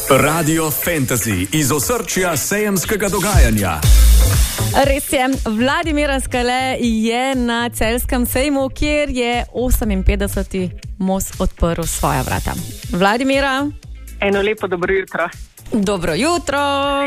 Radio Fantasy iz osrčja sejemskega dogajanja. Res je, Vladimir Skale je na celjskem sejmu, kjer je 58. Mos odprl svoja vrata. Vladimira. Eno lepo dobro jutro. Dobro jutro.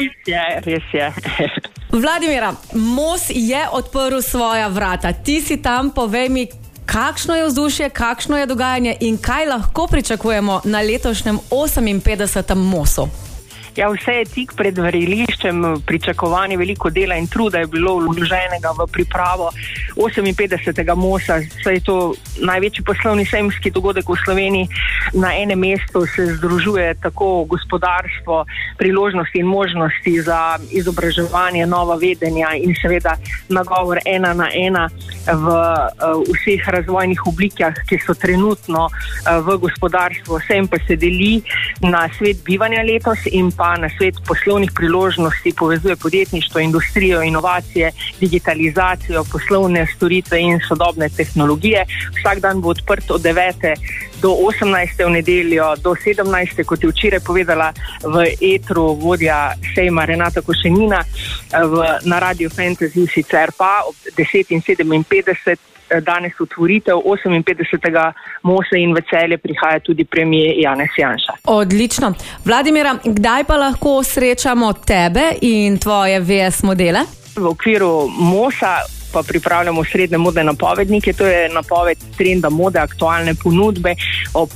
Res je. Vladimira, Mos je odprl svoja vrata. Ti si tam, povej mi, kakšno je vzdušje, kakšno je dogajanje in kaj lahko pričakujemo na letošnjem 58. Mosu? Ja, vse je tik pred vreliščem, pričakovanje veliko dela in truda je bilo vloženega v pripravo 58. Mosa. Saj je to največji poslovni sejemski dogodek v Sloveniji. Na enem mestu se združuje tako gospodarstvo, priložnosti in možnosti za izobraževanje, nova vedenja in seveda nagovor 1 na 1 v vseh razvojnih oblikah, ki so trenutno v gospodarstvu. Sejem pa se deli na svet bivanja letos in pa na svet poslovnih priložnosti, povezuje podjetništvo, industrijo, inovacije, digitalizacijo, poslovne storitve in sodobne tehnologije. Vsak dan bo odprt od 9. do 18. v nedeljo do 17. kot je včeraj povedala v etru vodja sejma Renata Košenina na Radio Fantasy, sicer pa ob 10:57 danes otvoritev 58. Mosa in v Celje prihaja tudi premier Janez Janša. Odlično. Vladimira, kdaj pa lahko srečamo tebe in tvoje VS modele? V okviru Mosa pa pripravljamo srednje modne napovednike, to je napoved trenda mode, aktualne ponudbe ob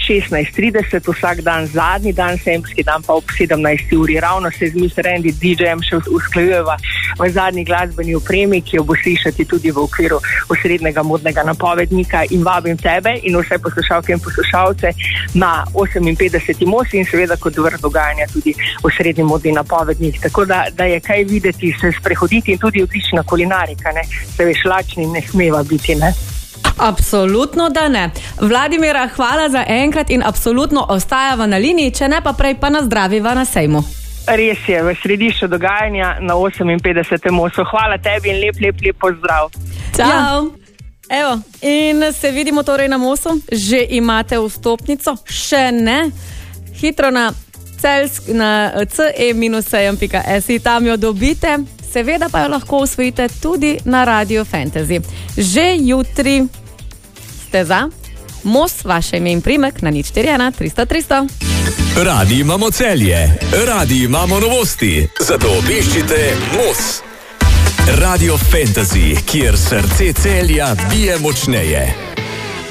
16:30, vsak dan zadnji dan, sejemski dan pa ob 17. uri. Ravno se z Mr. Randy DJ-jem še usklajujeva v zadnji glasbeni opremi, ki jo bo slišati tudi v okviru osrednjega modnega napovednika in vabim tebe in vse poslušalke in poslušalce na 58. Mos in seveda kot vrh dogajanja tudi osrednji modni napovednik. Tako da je kaj videti, se sprehoditi in tudi odlična kulinarika, ne? Se veš, lačni ne smeva biti, ne? Absolutno, da ne. Vladimira, hvala za enkrat in absolutno ostajava na liniji, če ne pa prej pa nazdraviva na sejmu. Res je, v središču dogajanja na 58. Mosu. Hvala tebi in lep pozdrav. Ciao. Ja. Evo, in se vidimo torej na Mosu. Že imate vstopnico? Še ne? Hitro na ce-sejem.si, tam jo dobite. Seveda pa jo lahko osvojite tudi na Radio Fantasy. Že jutri ste za Mos, vaše ime in primek na 041 300 300. Radi imamo Celje, radi imamo novosti, zato obiščite Mos. Radio Fantasy, kjer srce Celja bije močneje.